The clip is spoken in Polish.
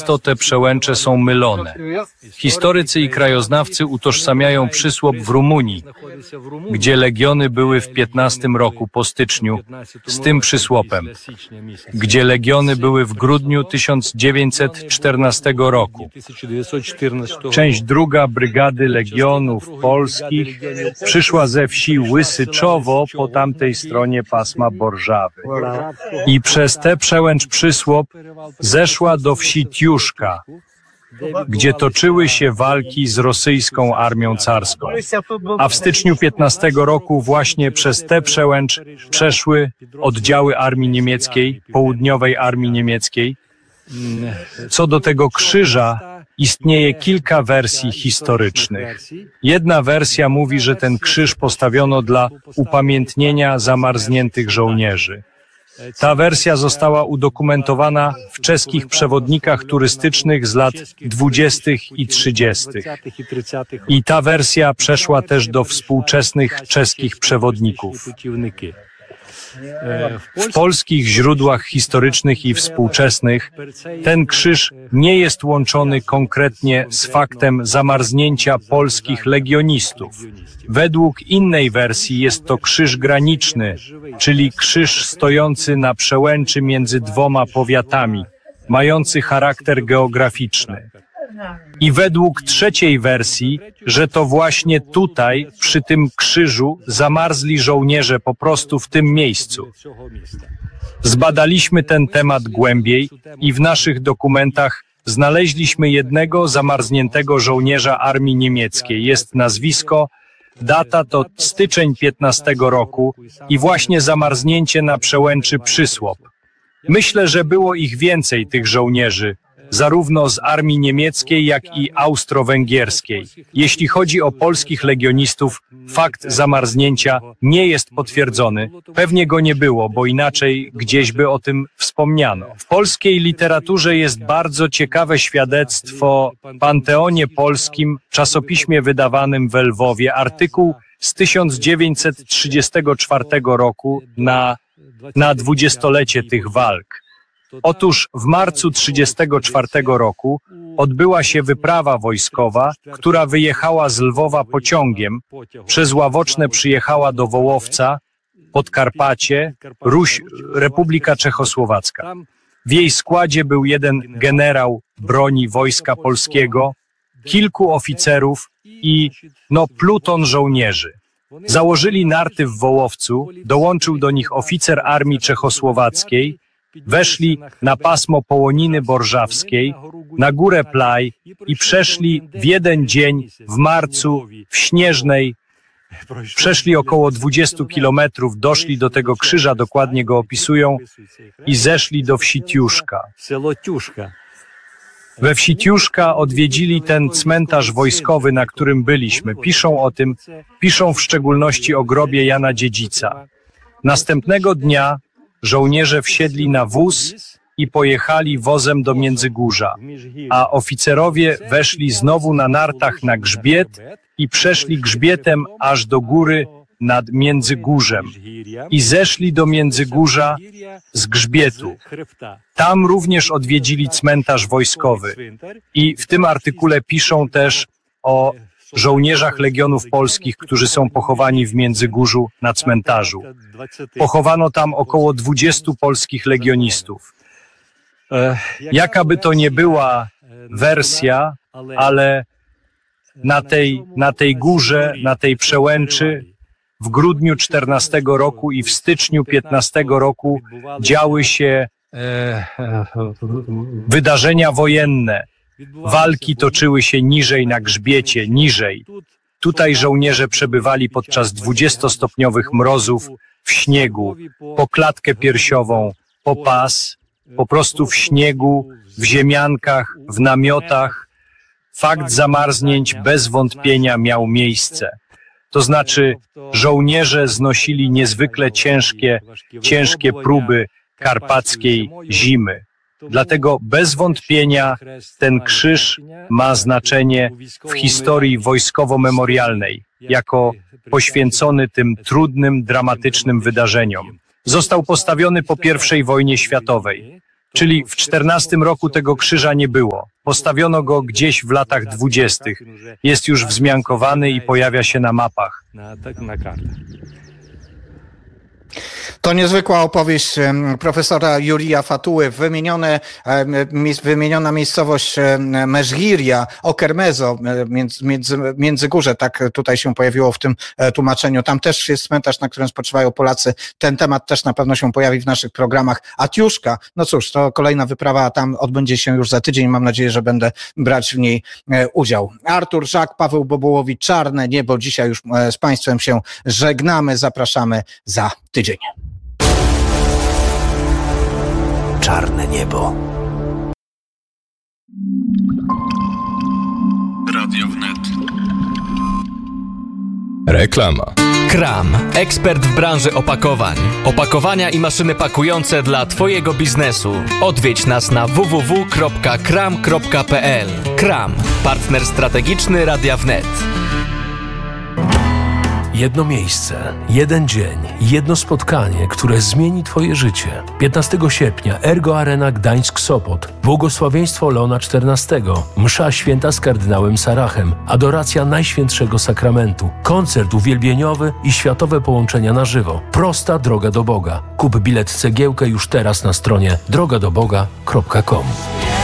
Często te przełęcze są mylone. Historycy i krajoznawcy utożsamiają przysłop w Rumunii, gdzie legiony były w 15 roku po styczniu, z tym przysłopem, gdzie legiony były w grudniu 1914 roku. Część druga Brygady Legionów Polskich przyszła ze wsi Łysyczowo po tamtej stronie pasma Borżawy i przez tę przełęcz przysłop zeszła do wsi Tiuszka, gdzie toczyły się walki z rosyjską armią carską. A w styczniu 15 roku właśnie przez tę przełęcz przeszły oddziały armii niemieckiej, południowej armii niemieckiej. Co do tego krzyża, istnieje kilka wersji historycznych. Jedna wersja mówi, że ten krzyż postawiono dla upamiętnienia zamarzniętych żołnierzy. Ta wersja została udokumentowana w czeskich przewodnikach turystycznych z lat 20. i 30. I ta wersja przeszła też do współczesnych czeskich przewodników. W polskich źródłach historycznych i współczesnych ten krzyż nie jest łączony konkretnie z faktem zamarznięcia polskich legionistów. Według innej wersji jest to krzyż graniczny, czyli krzyż stojący na przełęczy między dwoma powiatami, mający charakter geograficzny. I według trzeciej wersji, że to właśnie tutaj, przy tym krzyżu, zamarzli żołnierze po prostu w tym miejscu. Zbadaliśmy ten temat głębiej i w naszych dokumentach znaleźliśmy jednego zamarzniętego żołnierza armii niemieckiej. Jest nazwisko, data to styczeń 15 roku i właśnie zamarznięcie na przełęczy Przysłop. Myślę, że było ich więcej, tych żołnierzy, zarówno z armii niemieckiej, jak i austro-węgierskiej. Jeśli chodzi o polskich legionistów, fakt zamarznięcia nie jest potwierdzony. Pewnie go nie było, bo inaczej gdzieś by o tym wspomniano. W polskiej literaturze jest bardzo ciekawe świadectwo w Panteonie Polskim, czasopiśmie wydawanym w Lwowie, artykuł z 1934 roku na 20-lecie tych walk. Otóż w marcu 1934 roku odbyła się wyprawa wojskowa, która wyjechała z Lwowa pociągiem, przez Ławoczne przyjechała do Wołowca, Podkarpacie, Ruś, Republika Czechosłowacka. W jej składzie był jeden generał broni Wojska Polskiego, kilku oficerów i pluton żołnierzy. Założyli narty w Wołowcu, dołączył do nich oficer armii czechosłowackiej, weszli na pasmo Połoniny Borżawskiej, na górę Plaj i przeszli w jeden dzień w marcu w Śnieżnej. Przeszli około 20 kilometrów, doszli do tego krzyża, dokładnie go opisują, i zeszli do wsi Tiuszka. We wsi Tiuszka odwiedzili ten cmentarz wojskowy, na którym byliśmy. Piszą o tym, piszą w szczególności o grobie Jana Dziedzica. Następnego dnia żołnierze wsiedli na wóz i pojechali wozem do Międzygórza, a oficerowie weszli znowu na nartach na grzbiet i przeszli grzbietem aż do góry nad Międzygórzem i zeszli do Międzygórza z grzbietu. Tam również odwiedzili cmentarz wojskowy i w tym artykule piszą też o żołnierzach Legionów Polskich, którzy są pochowani w Międzygórzu na cmentarzu. Pochowano tam około 20 polskich legionistów. Jaka by to nie była wersja, ale na tej górze, na tej przełęczy w grudniu 14 roku i w styczniu 15 roku działy się wydarzenia wojenne. Walki toczyły się niżej na grzbiecie, niżej. Tutaj żołnierze przebywali podczas 20-stopniowych mrozów w śniegu, po klatkę piersiową, po pas, po prostu w śniegu, w ziemiankach, w namiotach. Fakt zamarznięć bez wątpienia miał miejsce. To znaczy, żołnierze znosili niezwykle ciężkie próby karpackiej zimy. Dlatego bez wątpienia ten krzyż ma znaczenie w historii wojskowo-memorialnej, jako poświęcony tym trudnym, dramatycznym wydarzeniom. Został postawiony po I wojnie światowej. Czyli w 14 roku tego krzyża nie było. Postawiono go gdzieś w latach 20. Jest już wzmiankowany i pojawia się na mapach. To niezwykła opowieść profesora Jurija Fatuły. Wymieniona miejscowość Mezgiria, Okermezo, Międzygórze, tak tutaj się pojawiło w tym tłumaczeniu. Tam też jest cmentarz, na którym spoczywają Polacy. Ten temat też na pewno się pojawi w naszych programach. Atiuszka, no cóż, to kolejna wyprawa, tam odbędzie się już za tydzień. Mam nadzieję, że będę brać w niej udział. Artur Żak, Paweł Bobułowicz, Czarne Niebo. Dzisiaj już z Państwem się żegnamy. Zapraszamy za tydzień. Czarne niebo. Radio Wnet. Reklama. Kram, ekspert w branży opakowań. Opakowania i maszyny pakujące dla Twojego biznesu. Odwiedź nas na www.kram.pl. Kram, partner strategiczny Radia Wnet. Jedno miejsce, jeden dzień, jedno spotkanie, które zmieni Twoje życie. 15 sierpnia Ergo Arena Gdańsk-Sopot. Błogosławieństwo Leona XIV. Msza święta z kardynałem Sarachem. Adoracja Najświętszego Sakramentu. Koncert uwielbieniowy i światowe połączenia na żywo. Prosta droga do Boga. Kup bilet cegiełkę już teraz na stronie drogadoboga.com.